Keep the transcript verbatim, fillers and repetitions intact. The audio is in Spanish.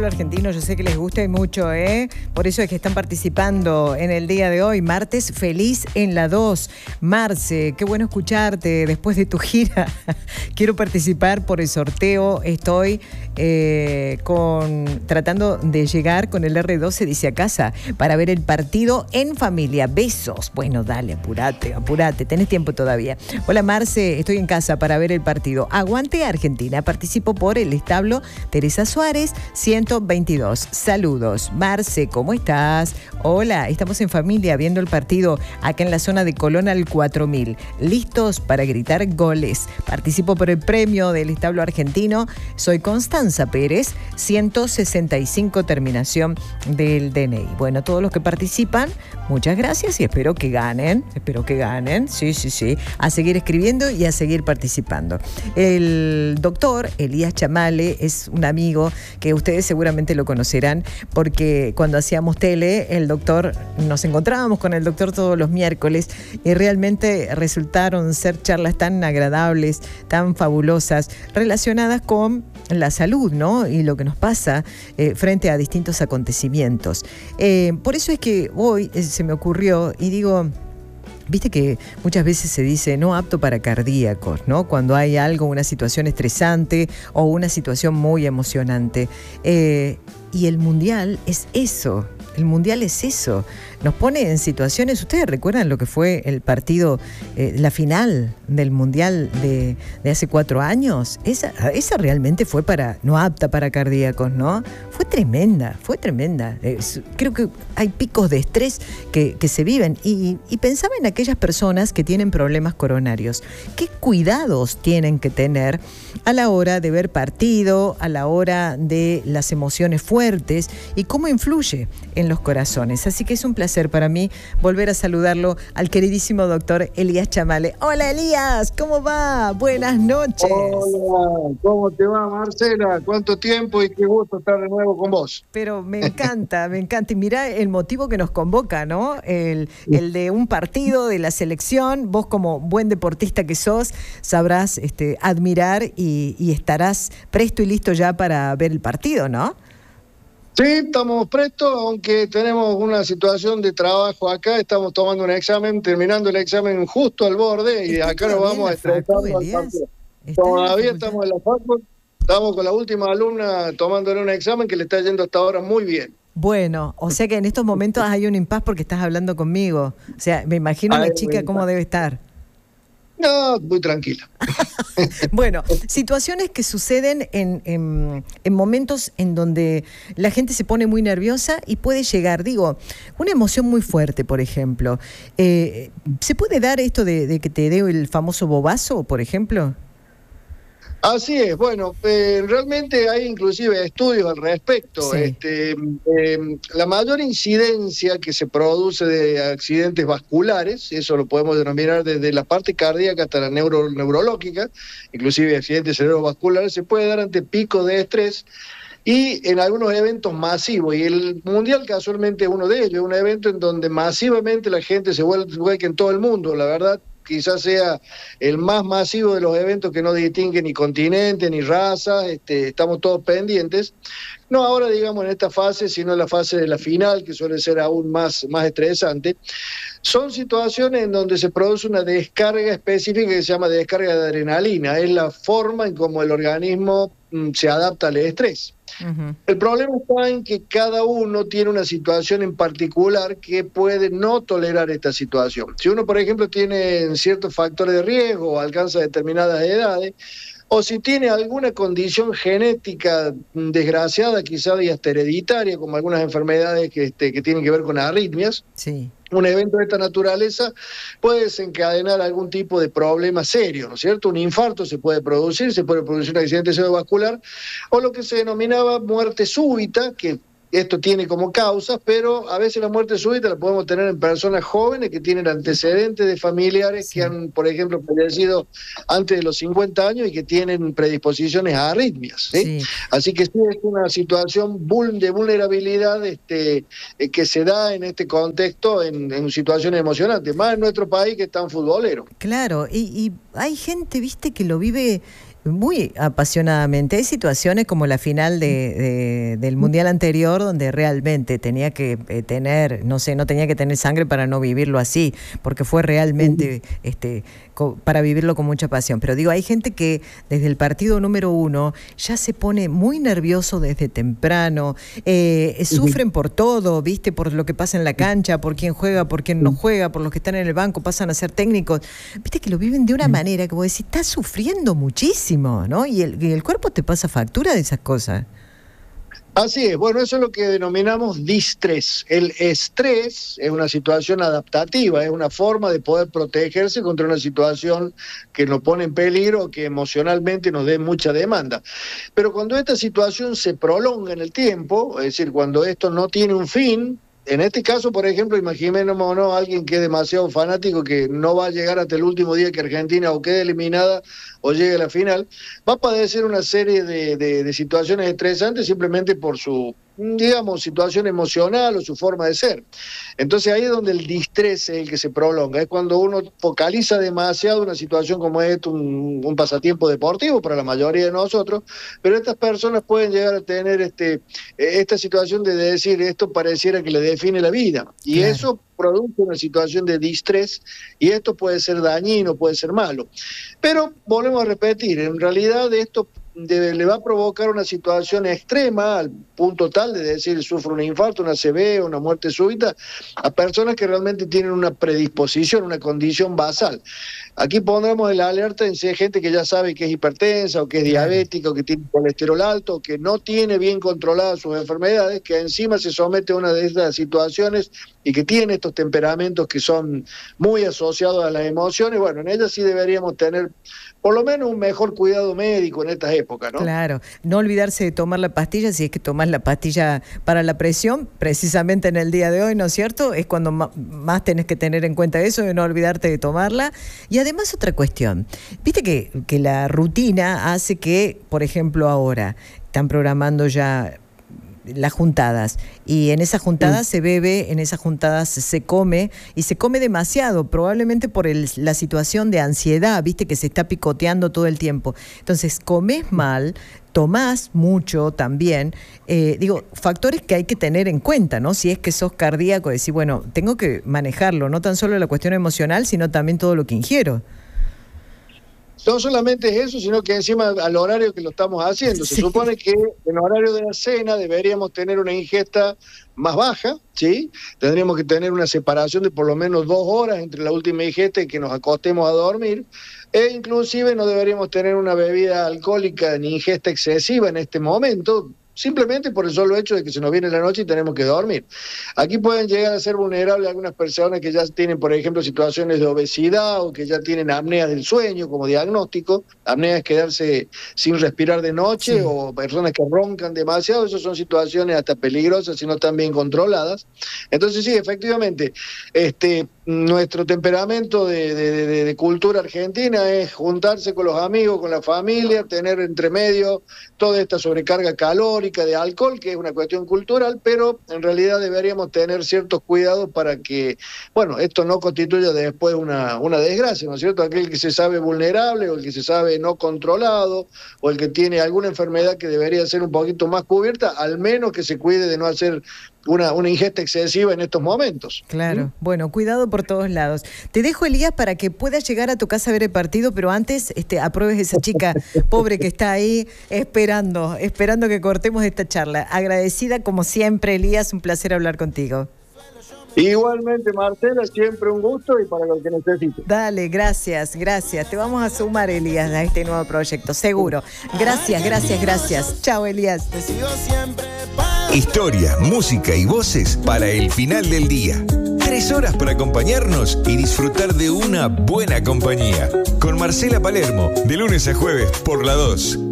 Argentino, yo sé que les gusta y mucho, ¿eh? Por eso es que están participando en el día de hoy, martes feliz en la dos. Marce, qué bueno escucharte después de tu gira. Quiero participar por el sorteo, estoy eh, con tratando de llegar con el erre doce, dice a casa, para ver el partido en familia. Besos. Bueno, dale, apurate, apurate, tenés tiempo todavía. Hola Marce, estoy en casa para ver el partido. Aguante Argentina, participo por el establo Teresa Suárez, ciento veintidós. Saludos. Marce, ¿cómo estás? Hola, estamos en familia viendo el partido acá en la zona de Colón al cuatro mil. Listos para gritar goles. Participo por el premio del establo argentino. Soy Constanza Pérez, ciento sesenta y cinco terminación del D N I. Bueno, todos los que participan, muchas gracias y espero que ganen. Espero que ganen. Sí, sí, sí. A seguir escribiendo y a seguir participando. El doctor Elías Chamale es un amigo que ustedes seguramente lo conocerán porque cuando hacíamos tele, el doctor, nos encontrábamos con el doctor todos los miércoles y realmente resultaron ser charlas tan agradables, tan fabulosas, relacionadas con la salud, ¿no? Y lo que nos pasa eh, frente a distintos acontecimientos. Eh, por eso es que hoy eh, se me ocurrió y digo... Viste que muchas veces se dice no apto para cardíacos, ¿no? Cuando hay algo, una situación estresante o una situación muy emocionante. Eh, y el mundial es eso. El mundial es eso. Nos pone en situaciones... ¿Ustedes recuerdan lo que fue el partido, eh, la final del mundial de, de hace cuatro años? Esa, esa realmente fue para no apta para cardíacos, ¿no? Fue tremenda, fue tremenda. Eh, creo que hay picos de estrés que, que se viven. Y, y pensaba en aquellas personas que tienen problemas coronarios. ¿Qué cuidados tienen que tener a la hora de ver partido, a la hora de las emociones fuertes y cómo influye en los corazones? Así que es un placer para mí volver a saludarlo al queridísimo doctor Elías Chamale. Hola Elías, ¿cómo va? Buenas noches. Hola, ¿cómo te va Marcela? ¿Cuánto tiempo y qué gusto estar de nuevo con vos? Pero me encanta, me encanta. Y mirá el motivo que nos convoca, ¿no? El, el de un partido de la selección. Vos como buen deportista que sos, sabrás este, admirar y, y estarás presto y listo ya para ver el partido, ¿no? Sí, estamos prestos, aunque tenemos una situación de trabajo acá, estamos tomando un examen, terminando el examen justo al borde y acá nos vamos a estresar. Todavía estamos en la facu, estamos con la última alumna tomándole un examen que le está yendo hasta ahora muy bien. Bueno, o sea que en estos momentos hay un impas porque estás hablando conmigo. O sea, me imagino Ay, la chica cómo debe estar. No, muy tranquila. Bueno, situaciones que suceden en, en, en momentos en donde la gente se pone muy nerviosa y puede llegar, digo, una emoción muy fuerte, por ejemplo. Eh, ¿Se puede dar esto de, de que te dé el famoso bobazo, por ejemplo? Así es, bueno, eh, realmente hay inclusive estudios al respecto. Sí. Este, eh, la mayor incidencia que se produce de accidentes vasculares, eso lo podemos denominar desde la parte cardíaca hasta la neuro, neurológica, inclusive accidentes cerebrovasculares, se puede dar ante picos de estrés y en algunos eventos masivos, y el Mundial casualmente es uno de ellos, un evento en donde masivamente la gente se vuelca en todo el mundo, la verdad. Quizás sea el más masivo de los eventos que no distingue ni continente ni raza, este, estamos todos pendientes. No ahora, digamos, en esta fase, sino en la fase de la final, que suele ser aún más, más estresante. Son situaciones en donde se produce una descarga específica que se llama descarga de adrenalina. Es la forma en cómo el organismo mm, se adapta al estrés. Uh-huh. El problema está en que cada uno tiene una situación en particular que puede no tolerar esta situación. Si uno, por ejemplo, tiene ciertos factores de riesgo o alcanza determinadas edades, o si tiene alguna condición genética desgraciada, quizás y hasta hereditaria, como algunas enfermedades que, este, que tienen que ver con arritmias, sí. Un evento de esta naturaleza puede desencadenar algún tipo de problema serio, ¿no es cierto? Un infarto se puede producir, se puede producir un accidente cerebrovascular, o lo que se denominaba muerte súbita, que esto tiene como causas, pero a veces la muerte súbita la podemos tener en personas jóvenes que tienen antecedentes de familiares sí. que han, por ejemplo, fallecido antes de los cincuenta años y que tienen predisposiciones a arritmias. ¿sí? Sí. Así que sí es una situación de vulnerabilidad este, que se da en este contexto en, en situaciones emocionantes, más en nuestro país que es tan futbolero. Claro, y, y hay gente, viste, que lo vive muy apasionadamente. Hay situaciones como la final de, de, del Mundial anterior donde realmente tenía que eh, tener, no sé, no tenía que tener sangre para no vivirlo así, porque fue realmente este, co- para vivirlo con mucha pasión. Pero digo, hay gente que desde el partido número uno ya se pone muy nervioso desde temprano, eh, sufren por todo, ¿viste? Por lo que pasa en la cancha, por quién juega, por quién no juega, por los que están en el banco, pasan a ser técnicos. Viste que lo viven de una manera que vos decís, estás sufriendo muchísimo, ¿no? Y el, y el cuerpo te pasa factura de esas cosas. Así es, bueno, eso es lo que denominamos distrés. El estrés es una situación adaptativa, es una forma de poder protegerse contra una situación que nos pone en peligro, que emocionalmente nos dé mucha demanda. Pero cuando esta situación se prolonga en el tiempo, es decir, cuando esto no tiene un fin, en este caso, por ejemplo, imaginémonos ¿no? alguien que es demasiado fanático, que no va a llegar hasta el último día que Argentina o quede eliminada o llegue a la final, va a padecer una serie de, de, de situaciones estresantes simplemente por su, digamos, situación emocional o su forma de ser. Entonces ahí es donde el distrés es el que se prolonga, es cuando uno focaliza demasiado una situación como esto, un, un pasatiempo deportivo para la mayoría de nosotros, pero estas personas pueden llegar a tener este, esta situación de decir esto pareciera que le define la vida, y claro. Eso produce una situación de distrés, y esto puede ser dañino, puede ser malo. Pero volvemos a repetir, en realidad esto de, le va a provocar una situación extrema al punto tal de decir sufre un infarto, una C V, una muerte súbita, a personas que realmente tienen una predisposición, una condición basal. Aquí pondremos el alerta en si hay gente que ya sabe que es hipertensa o que es diabética o que tiene colesterol alto, que no tiene bien controladas sus enfermedades, que encima se somete a una de estas situaciones y que tiene estos temperamentos que son muy asociados a las emociones. Bueno, en ellas sí deberíamos tener por lo menos un mejor cuidado médico en estas épocas, ¿no? Claro, no olvidarse de tomar la pastilla, si es que tomás la pastilla para la presión, precisamente en el día de hoy, ¿no es cierto? Es cuando más tenés que tener en cuenta eso, de no olvidarte de tomarla. Y además otra cuestión, viste que, que la rutina hace que, por ejemplo, ahora están programando ya las juntadas, y en esas juntadas mm. se bebe, en esas juntadas se come, y se come demasiado, probablemente por el, la situación de ansiedad, viste, que se está picoteando todo el tiempo. Entonces, comes mal, tomás mucho también, eh, digo, factores que hay que tener en cuenta, ¿no? Si es que sos cardíaco, decir, bueno, tengo que manejarlo, no tan solo la cuestión emocional, sino también todo lo que ingiero. No solamente es eso, sino que encima al horario que lo estamos haciendo. Se sí. supone que en horario de la cena deberíamos tener una ingesta más baja, ¿sí? Tendríamos que tener una separación de por lo menos dos horas entre la última ingesta y que nos acostemos a dormir, e inclusive no deberíamos tener una bebida alcohólica ni ingesta excesiva en este momento, simplemente por el solo hecho de que se nos viene la noche y tenemos que dormir. Aquí pueden llegar a ser vulnerables algunas personas que ya tienen, por ejemplo, situaciones de obesidad o que ya tienen apnea del sueño como diagnóstico. Apnea es quedarse sin respirar de noche, sí. o personas que roncan demasiado. Esas son situaciones hasta peligrosas si no están bien controladas. Entonces sí, efectivamente, este, nuestro temperamento de, de, de, de cultura argentina es juntarse con los amigos, con la familia, tener entre medio toda esta sobrecarga calórica de alcohol, que es una cuestión cultural, pero en realidad deberíamos tener ciertos cuidados para que, bueno, esto no constituya después una, una desgracia, ¿no es cierto? Aquel que se sabe vulnerable, o el que se sabe no controlado, o el que tiene alguna enfermedad que debería ser un poquito más cubierta, al menos que se cuide de no hacer Una, una ingesta excesiva en estos momentos. Claro, ¿Mm? Bueno, cuidado por todos lados. Te dejo, Elías, para que puedas llegar a tu casa a ver el partido, pero antes este, apruebes esa chica pobre que está ahí esperando, esperando que cortemos esta charla. Agradecida como siempre, Elías, un placer hablar contigo. Igualmente, Marcela, siempre un gusto y para lo que necesites. Dale, gracias, gracias. Te vamos a sumar, Elías, a este nuevo proyecto, seguro. Gracias, gracias, gracias. Chao, Elías. Historia, música y voces para el final del día. Tres horas para acompañarnos y disfrutar de una buena compañía. Con Marcela Palermo, de lunes a jueves por La dos.